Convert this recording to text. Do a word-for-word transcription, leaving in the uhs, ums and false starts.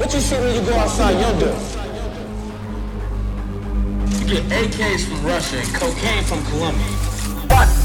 What you see when you go outside your door? You get A Ks from Russia and cocaine from Colombia. What?